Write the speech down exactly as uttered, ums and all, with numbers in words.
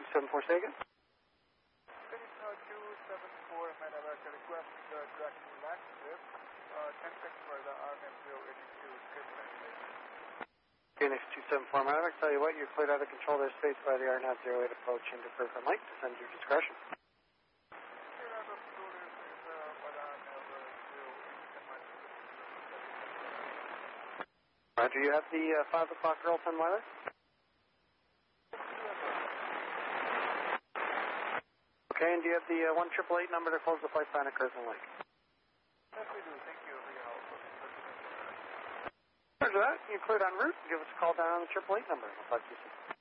seven four, say again? Phoenix uh, two seven four, man, I'd like to request the direct relax trip, uh, ten six for the R M zero eighty-two trip cancellation. Phoenix two seven four, man, I'll tell you what, you're cleared out of control there, space by the R N zero eight approach into Kirkland Lake. Descend your discretion. Cleared out of control there, space uh, by the R M zero eight, ten miles. Roger, you have the uh, five o'clock roll ten weather? Okay, and do you have the uh, one triple eight number to close the flight plan at Kirkland Lake? Yes, we do. Thank you for your help. Roger that. You're cleared en route. Give us a call down on the triple eight number. We'll talk to you soon.